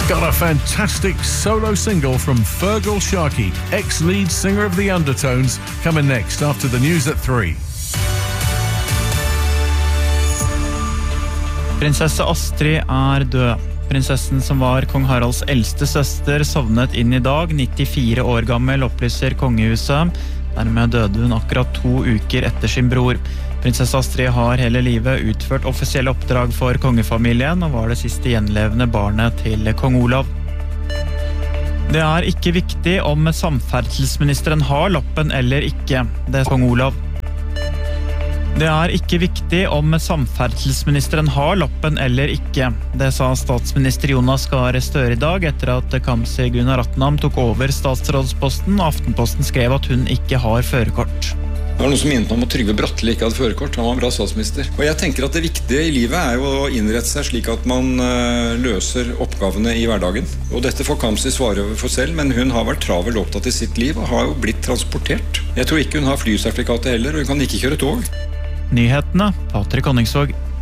Got a fantastic solo single from Fergal Sharkey, ex-lead singer of The Undertones, coming next after the news at 3. Prinsesse Astrid død. Prinsessen som var kong Haralds eldste søster sovnet inn i dag, 94 år gammel, opplyser kongehuset. Dermed døde hun akkurat 2 uker etter sin bror. Prinsesse Astrid har hele livet utført offisielle oppdrag for kongefamilien og var det siste gjenlevende barnet til kong Olav. Det ikke viktig om samferdselsministeren har lappen eller ikke, det kong Olav. Det ikke viktig om samferdselsministeren har lappen eller ikke, det sa statsminister Jonas Gahr Støre i dag etter at Kamzy Gunnar Ratnam tok over statsrådsposten. Aftenposten skrev at hun ikke har førerkort. Det var noen som minnet om at Trygve Bratteli ikke hadde førerkort. Han var en bra statsminister. Og jeg tenker at det viktige i livet jo å innrette seg slik at man løser oppgavene i hverdagen. Og dette får Kamzy svare for selv, men hun har vært travel opptatt i sitt liv og har jo blitt transportert. Jeg tror ikke hun har flysertifikatet heller, og hun kan ikke kjøre tog. Nyhetene, Patrik Honningsvåg.